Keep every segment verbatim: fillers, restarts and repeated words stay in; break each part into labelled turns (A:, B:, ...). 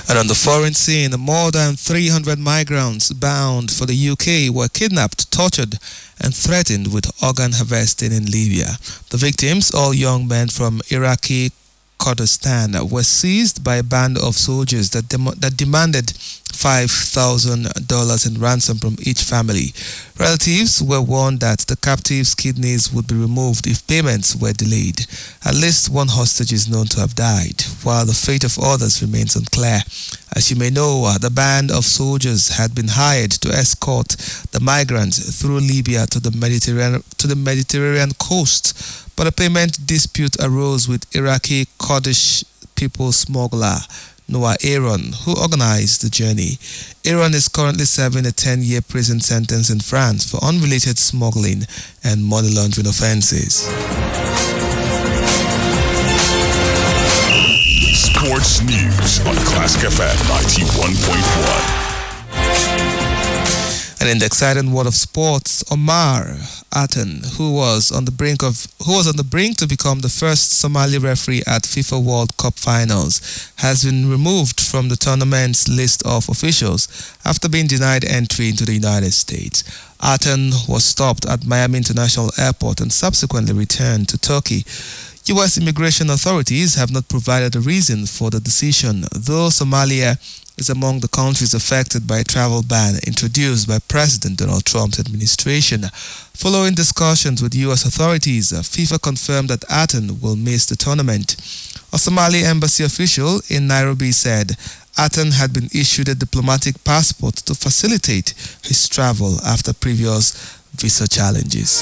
A: And on the foreign scene, more than three hundred migrants bound for the U K were kidnapped, tortured, and threatened with organ harvesting in Libya. The victims, all young men from Iraqi Kurdistan, were seized by a band of soldiers that, dem- that demanded five thousand dollars in ransom from each family. Relatives were warned that the captives' kidneys would be removed if payments were delayed. At least one hostage is known to have died, while the fate of others remains unclear. As you may know, the band of soldiers had been hired to escort the migrants through Libya to the Mediterranean, to the Mediterranean coast, but a payment dispute arose with Iraqi Kurdish people smuggler Noah Aaron, who organized the journey. Aaron is currently serving a ten-year prison sentence in France for unrelated smuggling and money laundering offenses.
B: Sports News on Classic F M ninety-one point one.
A: And in the exciting world of sports, Omar Aten, who was on the brink of who was on the brink to become the first Somali referee at FIFA World Cup finals, has been removed from the tournament's list of officials after being denied entry into the United States. Aten was stopped at Miami International Airport and subsequently returned to Turkey. U S immigration authorities have not provided a reason for the decision, though Somalia is among the countries affected by a travel ban introduced by President Donald Trump's administration. Following discussions with U S authorities, FIFA confirmed that Aten will miss the tournament. A Somali embassy official in Nairobi said Aten had been issued a diplomatic passport to facilitate his travel after previous visa challenges.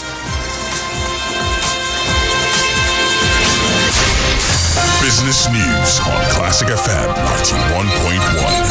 B: Business News on Classic F M ninety-one point one.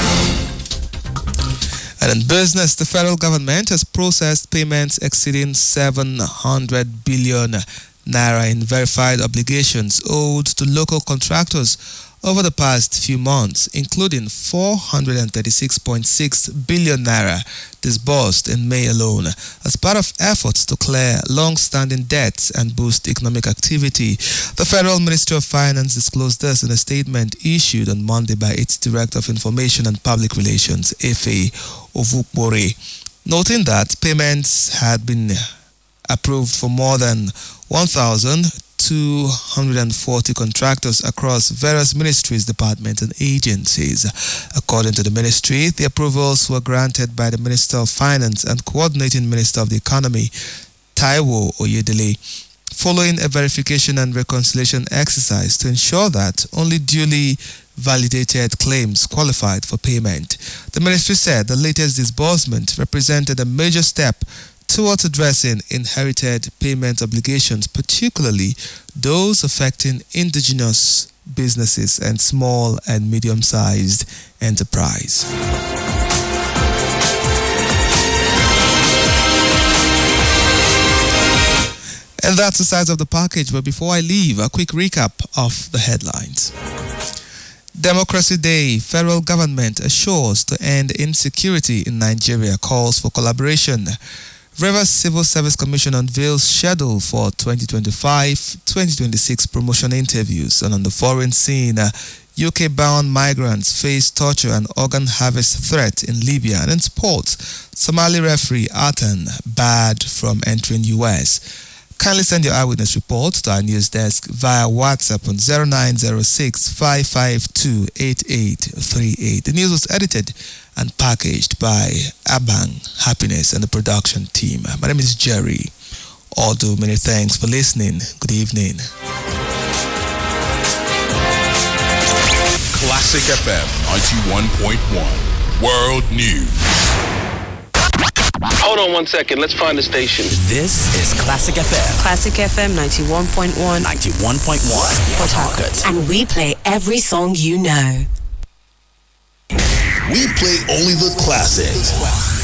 A: And in business, the federal government has processed payments exceeding seven hundred billion naira in verified obligations owed to local contractors over the past few months, including four hundred thirty-six point six billion naira disbursed in May alone, as part of efforts to clear long-standing debts and boost economic activity. The Federal Ministry of Finance disclosed this in a statement issued on Monday by its Director of Information and Public Relations, Efe Ovukbore, noting that payments had been approved for more than one thousand two hundred forty contractors across various ministries, departments, and agencies. According to the ministry, the approvals were granted by the Minister of Finance and Coordinating Minister of the Economy, Taiwo Oyedele, following a verification and reconciliation exercise to ensure that only duly validated claims qualified for payment. The ministry said the latest disbursement represented a major step towards addressing inherited payment obligations, particularly those affecting indigenous businesses and small and medium-sized enterprise. And that's the size of the package, but before I leave, a quick recap of the headlines. Democracy Day, federal government assures to end insecurity in Nigeria, calls for collaboration. Rivers Civil Service Commission unveils schedule for twenty twenty-five twenty twenty-six promotion interviews. And on the foreign scene, uh, U K-bound migrants face torture and organ harvest threat in Libya. And in sports, Somali referee Aten barred from entering U S. Kindly send your eyewitness report to our news desk via WhatsApp on zero nine zero six, five five two, eight eight three eight. The news was edited and packaged by Abang Happiness and the production team. My name is Jerry Odu. Many thanks for listening. Good evening.
B: Classic F M ninety-one point one. World News.
C: Hold on one second. Let's find the station.
D: This is Classic F M.
E: Classic F M ninety-one point one.
D: ninety-one point one. Port Harcourt.
E: And we play every song you know.
B: We play only the classics.